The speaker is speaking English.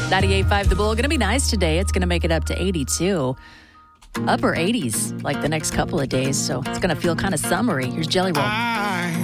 98.5 The Bull. Going to be nice today. It's going to make it up to 82. Upper 80s like the next couple of days. So it's going to feel kind of summery. Here's Jelly Roll.